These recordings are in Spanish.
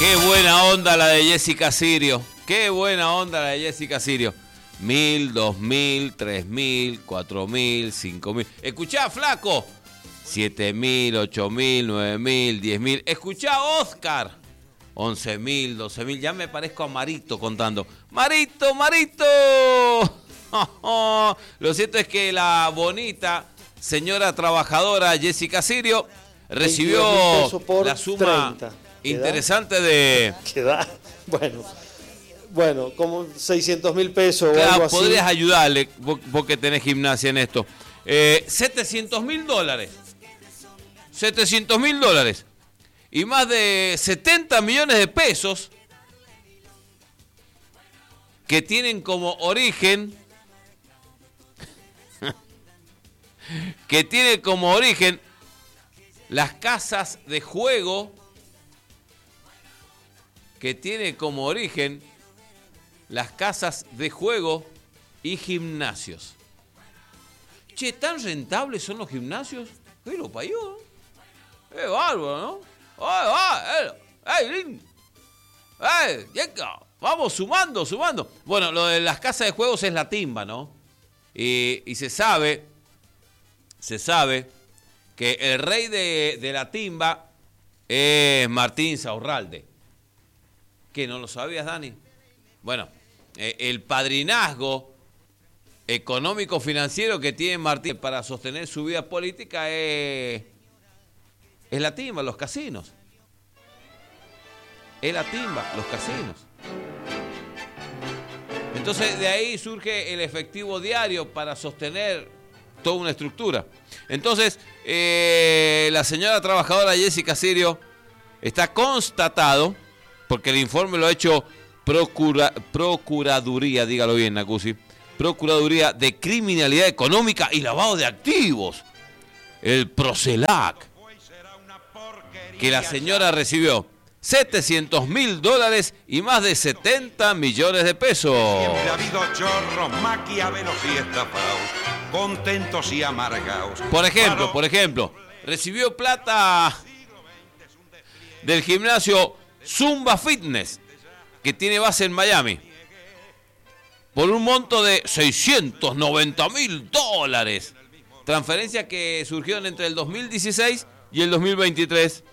Qué buena onda la de Jessica Sirio. Qué buena onda la de Jessica Sirio. 1000, 2000, 3000, 4000, 5000. Escuchá, flaco. 7000, 8000, 9000, 10000. Escuchá, Oscar. 11000, 12000. Ya me parezco a Marito contando. ¡Marito, Marito! Lo cierto es que la bonita señora trabajadora Jessica Sirio recibió la suma 30. interesante de... ¿Qué da? Bueno, como 600.000 pesos o Claro, algo así. podrías ayudarle, vos que tenés gimnasia en esto. $700.000. $700.000. Y más de 70 millones de pesos que tienen como origen... que tiene como origen las casas de juego, que tiene como origen las casas de juego y gimnasios. Che, ¿tan rentables son los gimnasios? ¡Qué lo payó! ¡Qué bárbaro, ¿no? Vamos sumando. Bueno, lo de las casas de juegos es la timba, ¿no? Y se sabe que el rey de la timba es Martín Insaurralde. ¿Qué, no lo sabías, Dani? Bueno, el padrinazgo económico-financiero que tiene Martín para sostener su vida política es la timba, los casinos. Es la timba, los casinos. Entonces, de ahí surge el efectivo diario para sostener toda una estructura. Entonces, la señora trabajadora Jessica Sirio está constatado, porque el informe lo ha hecho Procuraduría, dígalo bien, Nacusi, Procuraduría de Criminalidad Económica y Lavado de Activos, el Procelac, que la señora recibió $700.000 y más de 70 millones de pesos. Siempre ha habido chorros, maquiavelos y estafados, contentos y amargados. Por ejemplo, recibió plata del gimnasio Zumba Fitness, que tiene base en Miami, por un monto de $690.000. Transferencias que surgieron entre el 2016 y el 2023.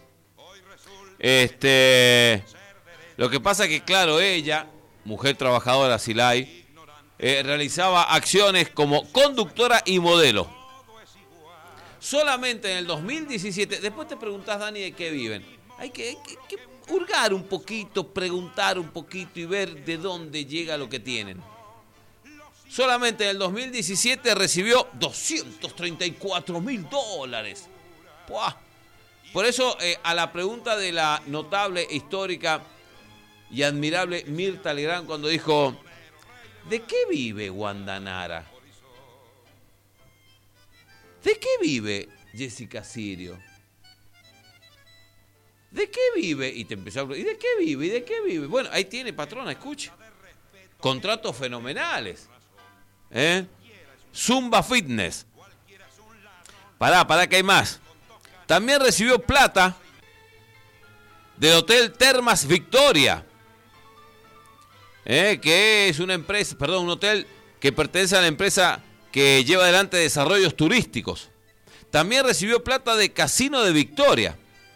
Lo que pasa que, claro, ella, mujer trabajadora, Silay, realizaba acciones como conductora y modelo. Solamente en el 2017, después te preguntás, Dani, de qué viven. Hay que hurgar un poquito, preguntar un poquito y ver de dónde llega lo que tienen. Solamente en el 2017 recibió $234.000. ¡Puah! Por eso, a la pregunta de la notable, histórica y admirable Mirta Legrand cuando dijo, ¿de qué vive Wanda Nara? ¿De qué vive Jessica Sirio? ¿De qué vive? Y te empezó a preguntar, ¿y de qué vive? ¿Y de qué vive? Bueno, ahí tiene, patrona, escuche. Contratos fenomenales. Zumba Fitness. Pará, que hay más. También recibió plata del Hotel Termas Victoria, que es una empresa, un hotel que pertenece a la empresa que lleva adelante desarrollos turísticos. También recibió plata de Casino de Victoria.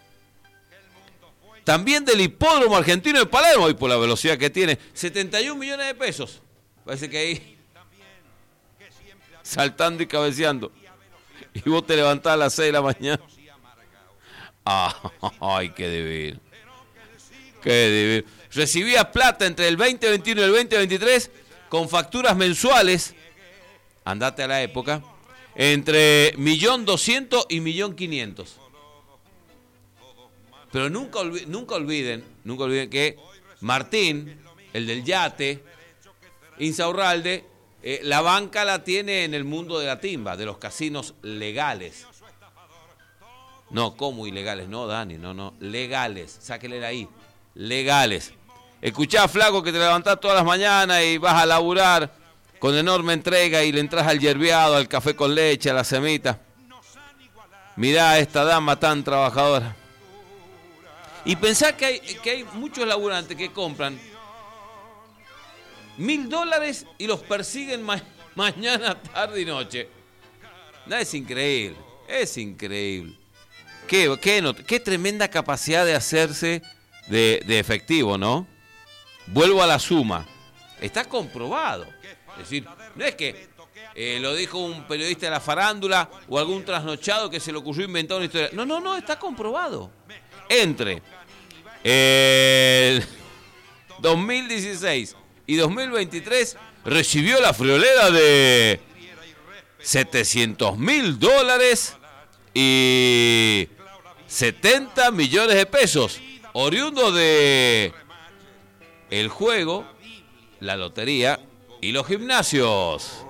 También del Hipódromo Argentino de Palermo, y por la velocidad que tiene, 71 millones de pesos. Parece que ahí, saltando y cabeceando. Y vos te levantás a las 6 de la mañana. Ay, qué divino. Qué divino. Recibía plata entre el 2021 y el 2023 con facturas mensuales, andate a la época, entre 1.200.000 y 1.500.000. Pero nunca olviden que Martín, el del yate, Insaurralde, la banca la tiene en el mundo de la timba, de los casinos legales. No, ¿cómo ilegales? No, Dani, no, legales. Sáquenle de ahí, legales. Escuchá, flaco, que te levantás todas las mañanas y vas a laburar con enorme entrega y le entras al yerbeado, al café con leche, a la semita. Mirá a esta dama tan trabajadora. Y pensá que hay muchos laburantes que compran $1.000 y los persiguen mañana, tarde y noche. No, es increíble, es increíble. Qué tremenda capacidad de hacerse de efectivo, ¿no? Vuelvo a la suma. Está comprobado. Es decir, no es que lo dijo un periodista de la farándula o algún trasnochado que se le ocurrió inventar una historia. No, está comprobado. Entre el 2016 y 2023 recibió la friolera de $700.000 y 70 millones de pesos, oriundo de el juego, la lotería y los gimnasios.